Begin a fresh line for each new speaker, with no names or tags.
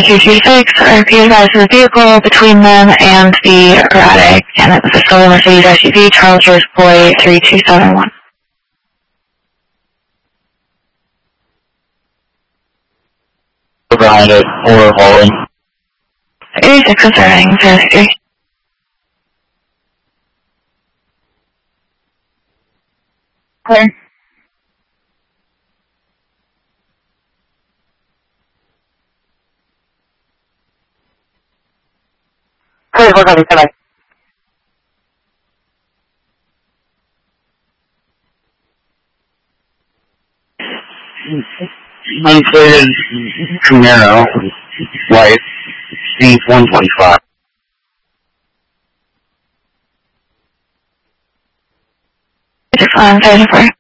226, RP advised the vehicle between them and the erratic, and it was a silver Mercedes SUV, Charles George Boy 3271.
Behind it, or hauling.
86 concerning 03. Clear. Clear, we're going to be.
130 Camaro, white, speed 125.
It's 34.